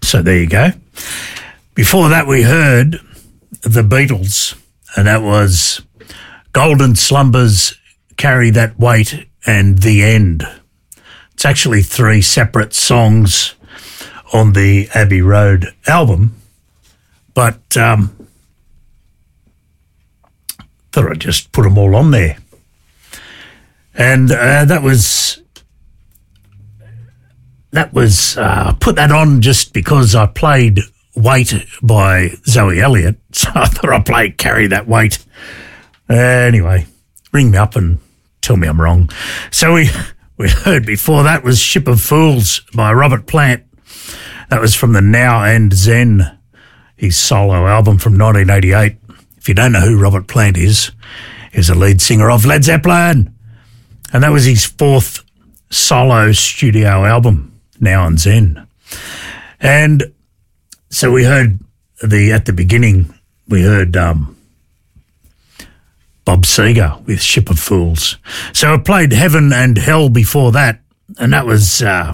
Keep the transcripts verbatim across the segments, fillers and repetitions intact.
So there you go. Before that, we heard the Beatles, and that was Golden Slumbers, Carry That Weight, and The End. It's actually three separate songs on the Abbey Road album, but um, thought I'd just put them all on there. And uh, that was, that was, uh, put that on just because I played Weight by Zoe Elliott, so I thought I'd play Carry That Weight. Uh, anyway, ring me up and tell me I'm wrong. So we, we heard before that was Ship of Fools by Robert Plant. That was from the Now and Zen, his solo album from nineteen eighty-eight. If you don't know who Robert Plant is, he's a lead singer of Led Zeppelin. And that was his fourth solo studio album, Now and Zen. And so we heard the, at the beginning, we heard um, Bob Seger with Ship of Fools. So I played Heaven and Hell before that, and that was, uh,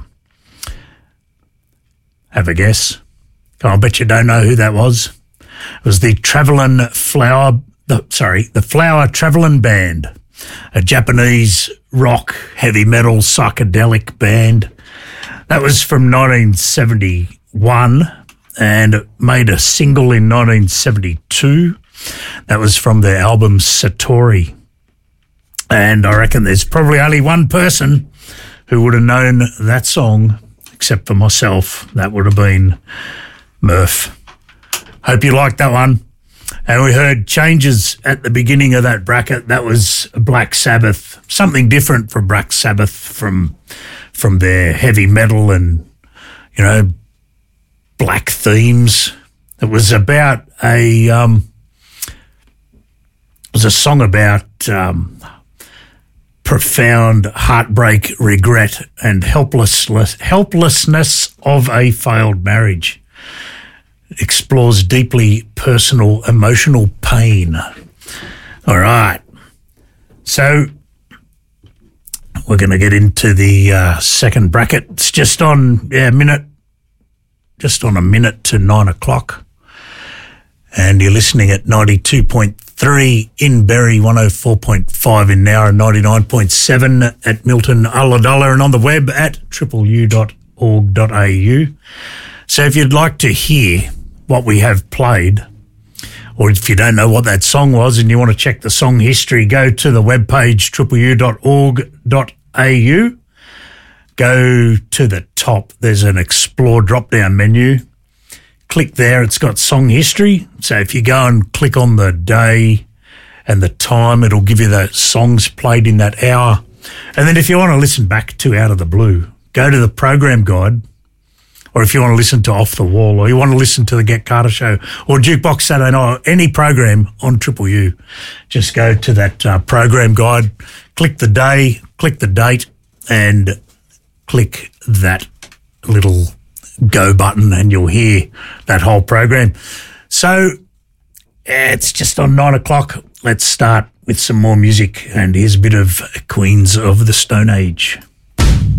have a guess. Come on, I bet you don't know who that was. It was the Travelin' Flower, the, sorry, the Flower Travelin' Band, a Japanese rock, heavy metal, psychedelic band. That was from nineteen seventy-one and made a single in nineteen seventy-two. That was from their album Satori. And I reckon there's probably only one person who would have known that song, except for myself. That would have been Murph. Hope you liked that one. And we heard Changes at the beginning of that bracket. That was Black Sabbath, something different from Black Sabbath, from from their heavy metal and, you know, black themes. It was about a um, it was a song about um, profound heartbreak, regret, and helplessness helplessness of a failed marriage. Explores deeply personal, emotional pain. All right. So we're going to get into the uh, second bracket. It's just on yeah, a minute, just on a minute to nine o'clock. And you're listening at ninety-two point three in Berry, one oh four point five in Nowra, ninety-nine point seven at Milton, Ulladulla, and on the web at triple u dot org dot a u. So if you'd like to hear what we have played, or if you don't know what that song was and you want to check the song history, go to the webpage triple u dot org dot a u. Go to the top. There's an Explore drop-down menu. Click there. It's got song history. So if you go and click on the day and the time, it'll give you the songs played in that hour. And then if you want to listen back to Out of the Blue, go to the program guide. Or if you want to listen to Off the Wall, or you want to listen to the Get Carter Show, or Jukebox Saturday Night, or any program on Triple U, just go to that uh, program guide, click the day, click the date, and click that little go button, and you'll hear that whole program. So it's just on nine o'clock. Let's start with some more music, and here's a bit of Queens of the Stone Age.